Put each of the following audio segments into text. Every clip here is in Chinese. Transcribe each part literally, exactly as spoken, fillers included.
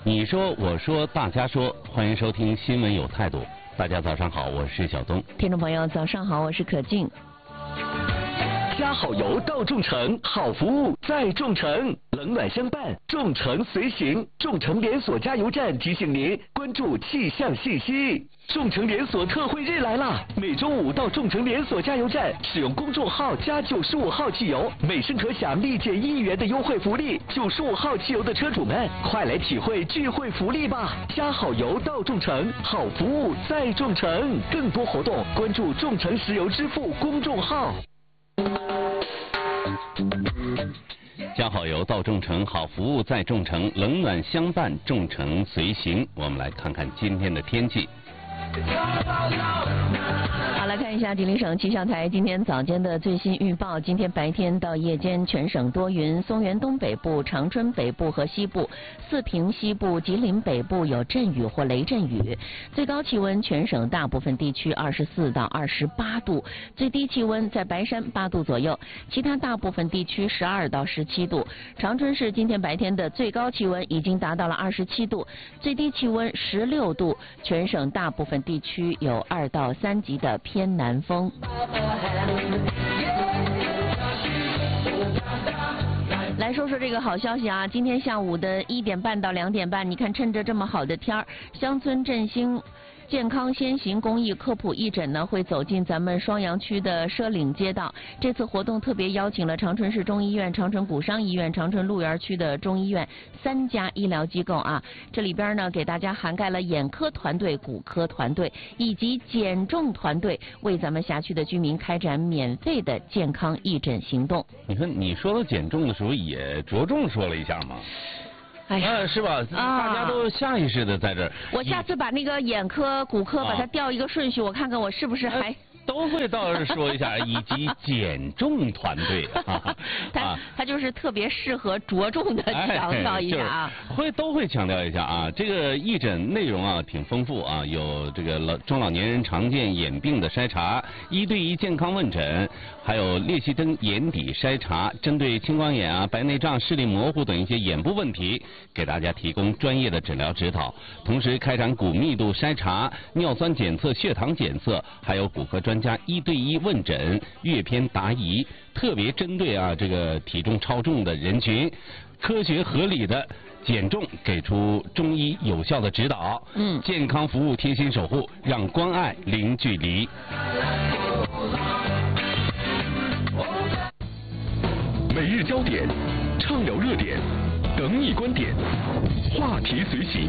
你说，我说，大家说，欢迎收听《新闻有态度》。大家早上好，我是小东。 听众朋友，早上好，我是可静。 加好油到众诚，好服务在众诚，冷暖相伴，众诚随行。众诚连锁加油站提醒您关注气象信息。众诚连锁特惠日来啦！每周五到众诚连锁加油站使用公众号加九十五号汽油，每升可享立减一元的优惠福利。九十五号汽油的车主们，快来体会聚会福利吧！加好油到众诚，好服务在众诚。更多活动关注众诚石油支付公众号。 加好油到众诚，好服务在众诚，冷暖相伴，众诚随行。我们来看看今天的天气。 好，来看一下吉林省气象台今天早间的最新预报。今天白天到夜间全省多云，松原东北部、长春北部和西部、四平西部、吉林北部有阵雨或雷阵雨。最高气温全省大部分地区二十四到二十八度，最低气温在白山八度左右，其他大部分地区十二到十七度。长春市今天白天的最高气温已经达到了二十七度，最低气温十六度，全省大部分地区有二到三级的偏南风。来说说这个好消息啊！今天下午的一点半到两点半，你看趁着这么好的天儿，乡村振兴健康先行公益科普义诊呢会走进咱们双阳区的奢岭街道。这次活动特别邀请了长春市中医院、长春古商医院、长春鹿园区的中医院三家医疗机构啊。这里边呢给大家涵盖了眼科团队、骨科团队以及减重团队，为咱们辖区的居民开展免费的健康义诊行动。 你看，你说到减重的时候也着重说了一下嘛。哎呀，啊、是吧？啊、大家都下意识的在这儿。 我下次把那个眼科、骨科把它调一个顺序，啊、我看看我是不是还。 都会到时说一下，以及减重团队啊， 他他就是特别适合着重的强调一下啊， 哎就是、会都会强调一下啊。这个义诊内容啊挺丰富啊，有这个老中老年人常见眼病的筛查，一对一健康问诊，还有裂隙灯眼底筛查，针对青光眼啊、白内障、视力模糊等一些眼部问题，给大家提供专业的诊疗指导。同时开展骨密度筛查、尿酸检测、血糖检测，还有骨科专家一对一问诊、阅片答疑，特别针对啊这个体重超重的人群，科学合理的减重，给出中医有效的指导。嗯，健康服务贴心守护，让关爱零距离。 每日焦点，畅聊热点，等你观点，话题随行。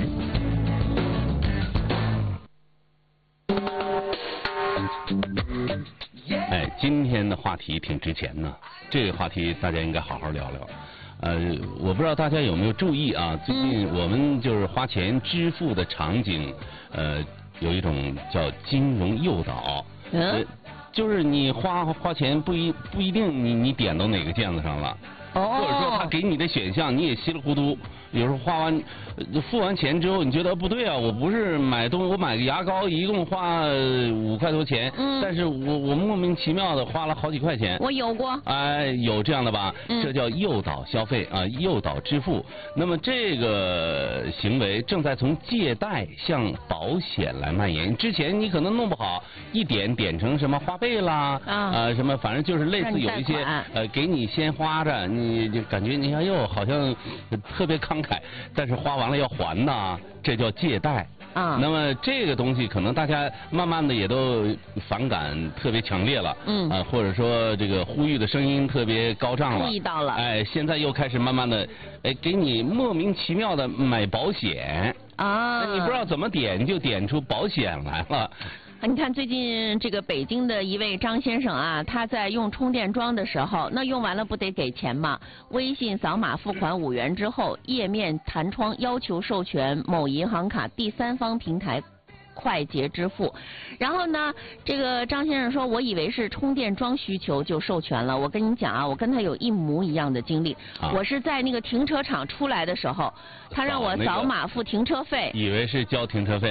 哎，今天的话题挺值钱呢，这个话题大家应该好好聊聊。呃，我不知道大家有没有注意啊？最近我们就是花钱支付的场景，呃，有一种叫金融诱导。嗯、呃，就是你花花钱不一不一定你你点到哪个键子上了。或者说他给你的选项你也稀里糊涂，有时候花完付完钱之后你觉得不对啊，我不是买东西，我买个牙膏一共花五块多钱，嗯、但是我我莫名其妙的花了好几块钱。 我有过。 哎，有这样的吧？嗯、这叫诱导消费啊，诱导支付。那么这个行为正在从借贷向保险来蔓延。之前你可能弄不好一点点成什么花呗啦，啊、呃、什么，反正就是类似有一些呃给你先花着。你就感觉你哎呦好像特别慷慨，但是花完了要还呐，这叫借贷啊。那么这个东西可能大家慢慢的也都反感特别强烈了，嗯啊，或者说这个呼吁的声音特别高涨了， 注意到了， 哎，现在又开始慢慢的哎给你莫名其妙的买保险啊，那你不知道怎么点就点出保险来了。 你看最近这个北京的一位张先生啊，他在用充电桩的时候，那用完了不得给钱吗？微信扫码付款五元之后，页面弹窗要求授权某银行卡第三方平台快捷支付。然后呢，这个张先生说，我以为是充电桩需求就授权了。我跟你讲啊，我跟他有一模一样的经历。啊、我是在那个停车场出来的时候，他让我扫码付停车费， 以为是交停车费。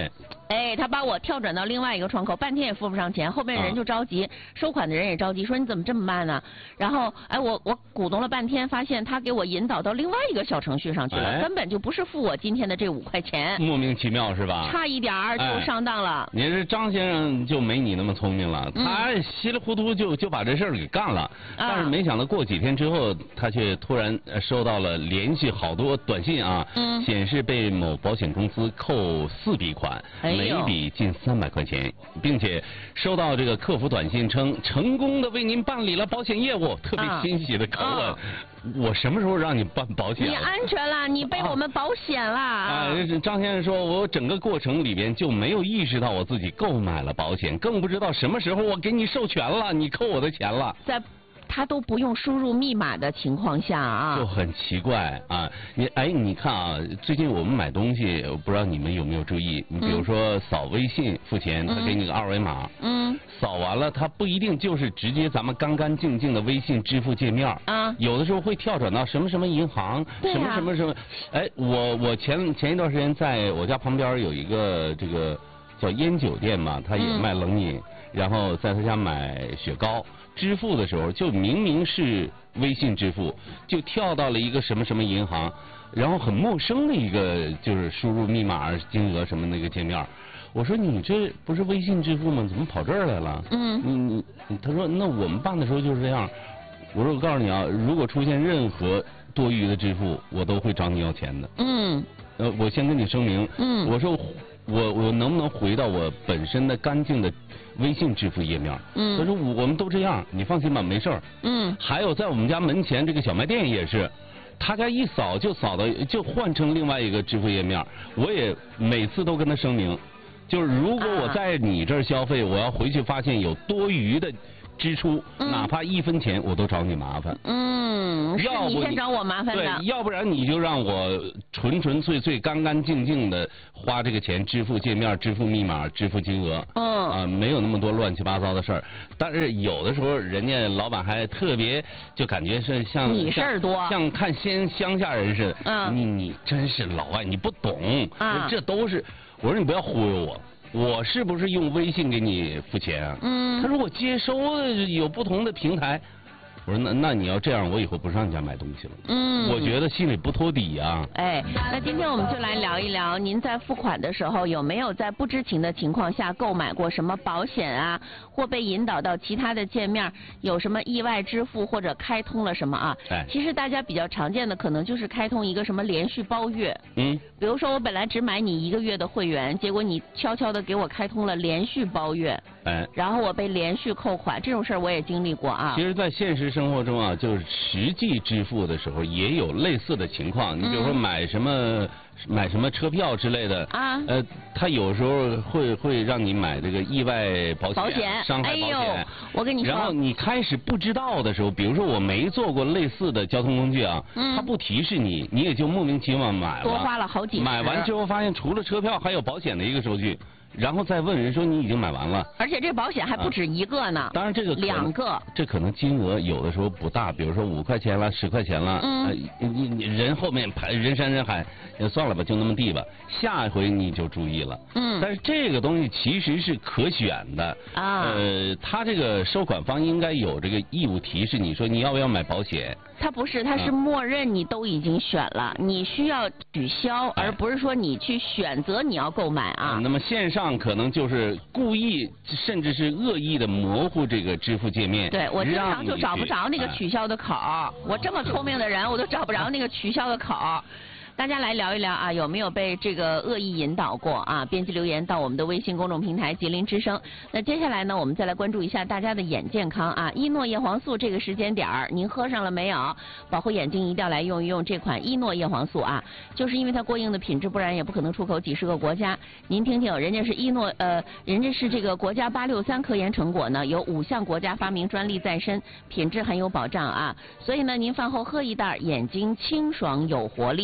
哎，他把我跳转到另外一个窗口，半天也付不上钱，后面人就着急，啊、收款的人也着急，说你怎么这么慢呢？然后，哎，我我鼓动了半天，发现他给我引导到另外一个小程序上去了，哎、根本就不是付我今天的这五块钱， 莫名其妙是吧？ 差一点儿就上当了。 哎、您这张先生就没你那么聪明了，嗯、他稀里糊涂就就把这事儿给干了，啊、但是没想到过几天之后，他却突然收到了连续好多短信啊，嗯、显示被某保险公司扣四笔款。 哎每笔近三百块钱，并且收到这个客服短信称成功的为您办理了保险业务，特别欣喜的拷问、啊哦、我什么时候让你办保险了？ 你安全了，你被我们保险了。啊， 啊张先生说，我整个过程里边就没有意识到我自己购买了保险，更不知道什么时候我给你授权了，你扣我的钱了。 在他都不用输入密码的情况下啊， 就很奇怪啊！你哎，你看啊，最近我们买东西，我不知道你们有没有注意？你比如说扫微信付钱，他给你个二维码，嗯，扫完了，它不一定就是直接咱们干干净净的微信支付界面啊，有的时候会跳转到什么什么银行， 对啊、 什么什么什么。哎，我我前前一段时间在我家旁边有一个这个叫烟酒店嘛，他也卖冷饮，嗯、然后在他家买雪糕。支付的时候就明明是微信支付，就跳到了一个什么什么银行，然后很陌生的一个就是输入密码、金额什么那个界面。我说你这不是微信支付吗？怎么跑这儿来了？嗯，你你他说那我们办的时候就是这样。我说我告诉你啊，如果出现任何多余的支付，我都会找你要钱的。嗯，呃，我先跟你声明。嗯，我说我我能不能回到我本身的干净的微信支付页面？嗯，他说我我们都这样，你放心吧，没事儿。嗯，还有在我们家门前这个小卖店也是，他家一扫就扫到就换成另外一个支付页面，我也每次都跟他声明，就是如果我在你这儿消费，我要回去发现有多余的支出，嗯、哪怕一分钱我都找你麻烦。 嗯，是你先找我麻烦的。 对，要不然你就让我纯纯粹粹、干干净净的花这个钱，支付界面、支付密码、支付金额。嗯。啊，没有那么多乱七八糟的事儿。但是有的时候，人家老板还特别就感觉是像你事儿多， 像看乡乡下人似的。嗯。你你真是老外，你不懂。啊。这都是，我说你不要忽悠我。我是不是用微信给你付钱啊？嗯，他如果接收的有不同的平台，我说那那你要这样，我以后不上你家买东西了。嗯，我觉得心里不托底啊。 哎，那今天我们就来聊一聊，您在付款的时候有没有在不知情的情况下购买过什么保险啊，或被引导到其他的界面，有什么意外支付或者开通了什么啊？哎，其实大家比较常见的可能就是开通一个什么连续包月。嗯，比如说我本来只买你一个月的会员，结果你悄悄的给我开通了连续包月。哎，然后我被连续扣款，这种事儿我也经历过啊。 其实，在现实生活中啊，就是实际支付的时候也有类似的情况。你比如说买什么、嗯、买什么车票之类的啊，呃，他有时候会会让你买这个意外保险、 保险伤害保险。 哎呦，我跟你说， 然后你开始不知道的时候，比如说我没坐过类似的交通工具啊，嗯、他不提示你，你也就莫名其妙买了， 多花了好几十。 买完之后发现除了车票还有保险的一个收据。然后再问人说你已经买完了， 而且这保险还不止一个呢。啊、 当然这个两个， 这可能金额有的时候不大，比如说五块钱了、十块钱了，嗯，呃、你你人后面排人山人海，算了吧，就那么地吧。下一回你就注意了，嗯。但是这个东西其实是可选的啊，呃，他这个收款方应该有这个义务提示你说你要不要买保险。 他不是，他是默认你都已经选了，嗯、你需要取消，而不是说你去选择你要购买啊。 嗯、那么线上可能就是故意甚至是恶意的模糊这个支付界面。 对，我经常就找不着那个取消的口儿，我这么聪明的人，我都找不着那个取消的口儿。大家来聊一聊啊，有没有被这个恶意引导过啊？编辑留言到我们的微信公众平台吉林之声。那接下来呢，我们再来关注一下大家的眼健康啊。伊诺叶黄素这个时间点儿，您喝上了没有？保护眼睛一定要来用一用这款伊诺叶黄素啊，就是因为它过硬的品质，不然也不可能出口几十个国家。您听听，人家是伊诺呃，人家是这个国家八六三科研成果呢，有五项国家发明专利在身，品质很有保障啊。所以呢，您饭后喝一袋，眼睛清爽有活力。 这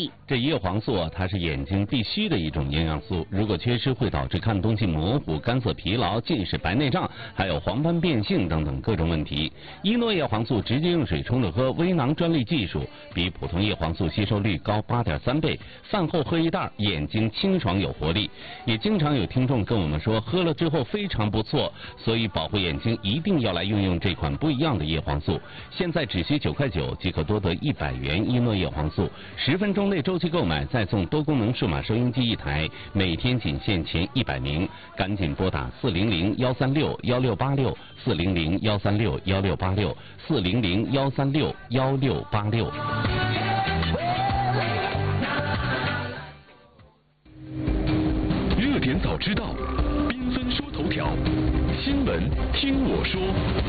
叶黄素啊，它是眼睛必须的一种营养素，如果缺失会导致看东西模糊、干涩疲劳、近视、白内障，还有黄斑变性等等各种问题。伊诺叶黄素直接用水冲着喝，微囊专利技术，比普通叶黄素吸收率高八点三倍。饭后喝一袋，眼睛清爽有活力。也经常有听众跟我们说，喝了之后非常不错，所以保护眼睛一定要来用用这款不一样的叶黄素。现在只需九块九即可多得一百元伊诺叶黄素，十分钟内周期购买再送多功能数码收音机一台，每天仅限前一百名，赶紧拨打四零零幺三六幺六八六四零零幺三六幺六八六四零零幺三六幺六八六。 热点早知道，缤纷说头条，新闻听我说。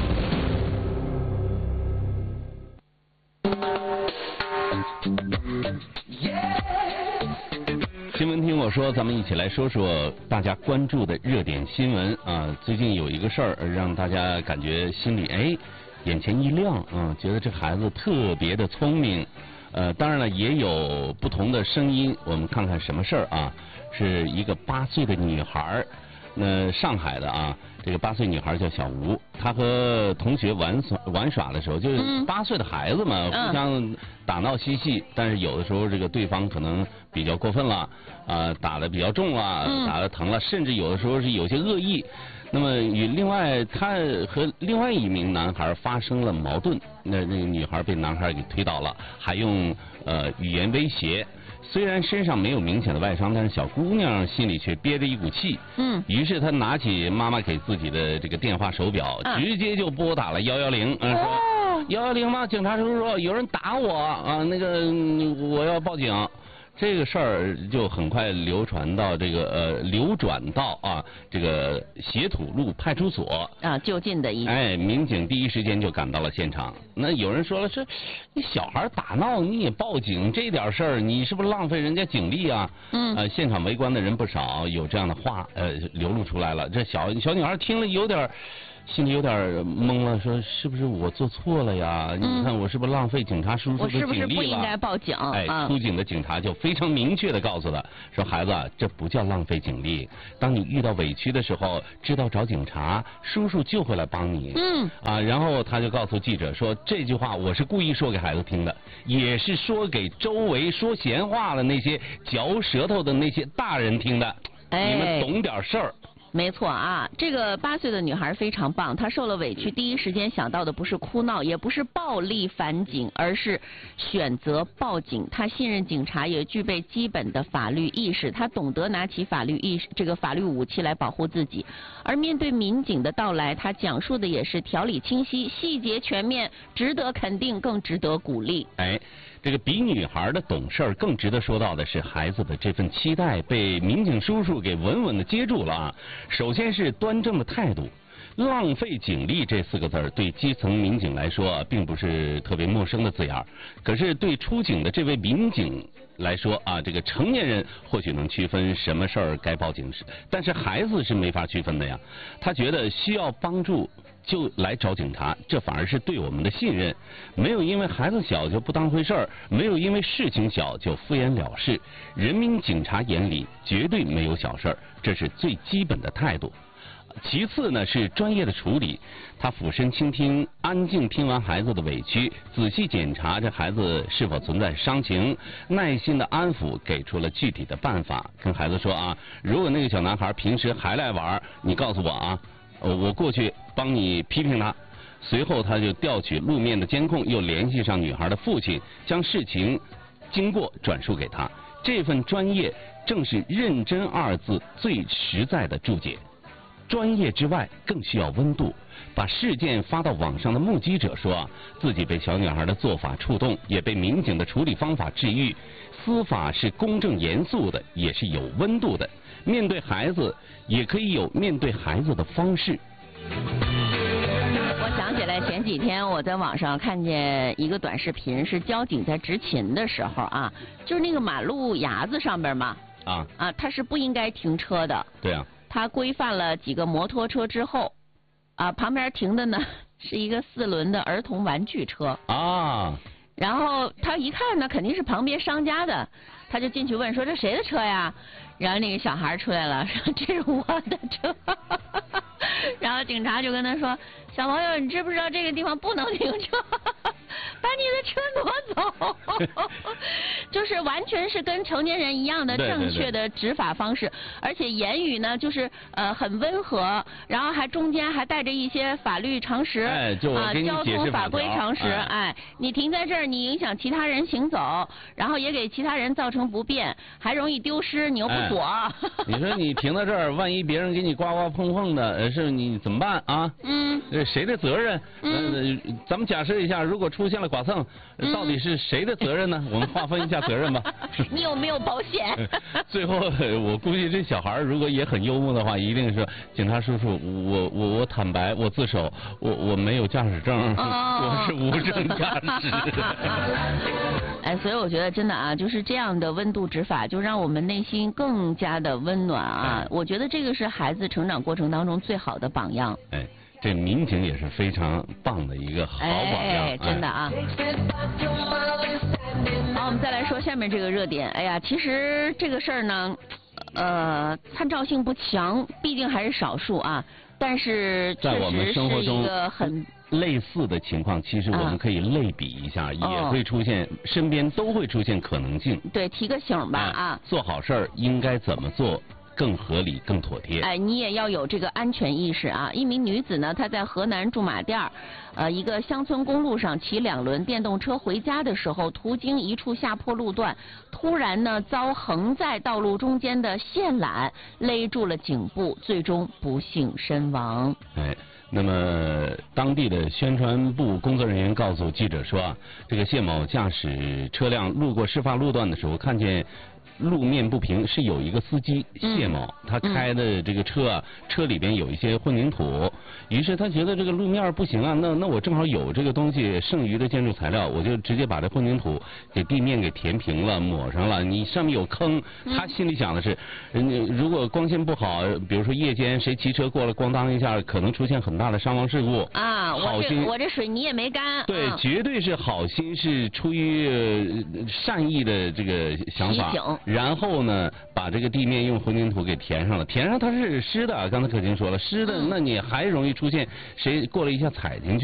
新闻听我说，咱们一起来说说大家关注的热点新闻啊。最近有一个事儿让大家感觉心里哎眼前一亮啊，觉得这孩子特别的聪明。呃，当然了，也有不同的声音，我们看看什么事儿啊？是一个八岁的女孩，那上海的啊，这个八岁女孩叫小吴，她和同学玩耍玩耍的时候，就是八岁的孩子嘛， 嗯、 互相打闹嬉戏，但是有的时候这个对方可能比较过分了，啊、呃，打得比较重了， 嗯、 打得疼了，甚至有的时候是有些恶意。那么与另外，他和另外一名男孩发生了矛盾，那那个女孩被男孩给推倒了，还用呃语言威胁。虽然身上没有明显的外伤，但是小姑娘心里却憋着一股气。嗯。于是她拿起妈妈给自己的这个电话手表，啊、直接就拨打了幺幺零，嗯，说幺幺零吗？警察叔叔，有人打我啊，那个我要报警。这个事儿就很快流传到这个呃流转到啊这个斜土路派出所啊就近的一哎民警第一时间就赶到了现场。那有人说了，是你小孩打闹你也报警，这点事儿你是不是浪费人家警力啊？嗯，呃现场围观的人不少，有这样的话呃流露出来了。这小小女孩听了有点。心里有点懵了，说是不是我做错了呀？嗯、你看我是不是浪费警察叔叔的警力了？ 我是不是不应该报警？ 哎，出警的警察就非常明确的告诉他，说孩子，这不叫浪费警力。当你遇到委屈的时候，知道找警察，叔叔就会来帮你。嗯。啊，然后他就告诉记者说，这句话我是故意说给孩子听的，也是说给周围说闲话的那些嚼舌头的那些大人听的。哎，你们懂点事儿。 没错啊，这个八岁的女孩非常棒，她受了委屈，第一时间想到的不是哭闹，也不是暴力反警，而是选择报警。她信任警察，也具备基本的法律意识，她懂得拿起法律意识这个法律武器来保护自己。而面对民警的到来，她讲述的也是条理清晰、细节全面，值得肯定，更值得鼓励。 哎。这个比女孩的懂事儿更值得说到的是孩子的这份期待被民警叔叔给稳稳的接住了啊！首先是端正的态度，浪费警力这四个字儿对基层民警来说并不是特别陌生的字眼儿，可是对出警的这位民警来说啊，这个成年人或许能区分什么事儿该报警时，但是孩子是没法区分的呀。他觉得需要帮助就来找警察，这反而是对我们的信任。没有因为孩子小就不当回事儿，没有因为事情小就敷衍了事。人民警察眼里绝对没有小事儿，这是最基本的态度。其次呢是专业的处理，他俯身倾听，安静听完孩子的委屈，仔细检查这孩子是否存在伤情，耐心的安抚，给出了具体的办法。跟孩子说啊，如果那个小男孩平时还来玩，你告诉我啊，我过去帮你批评他。随后他就调取路面的监控，又联系上女孩的父亲，将事情经过转述给他。这份专业正是认真二字最实在的注解。专业之外更需要温度。把事件发到网上的目击者说，自己被小女孩的做法触动，也被民警的处理方法治愈。司法是公正严肃的，也是有温度的。面对孩子也可以有面对孩子的方式。 我想起来前几天我在网上看见一个短视频，是交警在执勤的时候啊，就是那个马路牙子上边嘛，啊啊，它是不应该停车的。 对啊。 他规范了几个摩托车之后，啊，旁边停的呢是一个四轮的儿童玩具车。啊。然后他一看呢，肯定是旁边商家的， 他就进去问说这谁的车呀？然后那个小孩出来了，说这是我的车。然后警察就跟他说，小朋友，你知不知道这个地方不能停车？把你的车挪走。就是完全是跟成年人一样的正确的执法方式，对对对，而且言语呢就是呃很温和，然后还中间还带着一些法律常识， 哎，就我给你解释法条， 交通法规常识， 哎， 哎，你停在这儿，你影响其他人行走，然后也给其他人造成不便，还容易丢失，你又不躲。哎、 你说你停在这儿，万一别人给你刮刮碰碰的，呃，是你怎么办啊？嗯，呃，谁的责任？嗯、呃，咱们假设一下，如果出现了剐蹭，到底是谁的责任呢？我们划分一下责任吧。 你有没有保险？ 最后，我估计这小孩如果也很幽默的话，一定是警察叔叔，我我我坦白，我自首，我我没有驾驶证，哦、我是无证驾驶。 哎，所以我觉得真的啊，就是这样的温度执法，就让我们内心更加的温暖啊。哎、我觉得这个是孩子成长过程当中最好的榜样。 哎。这民警也是非常棒的一个好榜样， 哎，真的啊。好，我们再来说下面这个热点。哎呀，其实这个事儿呢，呃，参照性不强，毕竟还是少数啊。但是确实是一个很类似的情况，其实我们可以类比一下，啊、也会出现，身边都会出现可能性。 对，提个醒吧啊。 做好事儿应该怎么做？更合理、更妥帖。 哎，你也要有这个安全意识啊！一名女子呢，她在河南驻马店儿，呃，一个乡村公路上骑两轮电动车回家的时候，途经一处下坡路段，突然呢遭横在道路中间的线缆勒住了颈部，最终不幸身亡。 哎。那么，当地的宣传部工作人员告诉记者说啊，这个谢某驾驶车辆路过事发路段的时候，看见路面不平，是有一个司机谢某，嗯、他开的这个车啊，嗯、车里边有一些混凝土，于是他觉得这个路面不行啊，那那我正好有这个东西剩余的建筑材料，我就直接把这混凝土给地面给填平了，抹上了。你上面有坑，他心里想的是，嗯、如果光线不好，比如说夜间谁骑车过来，咣当一下，可能出现很大的伤亡事故啊。我这我这水泥也没干。 对， 啊、 绝对是好心，是出于、呃、善意的这个想法。然后呢，把这个地面用混凝土给填上了，填上它是湿的，刚才可婷说了，湿的，那你还容易出现谁过了一下踩进去。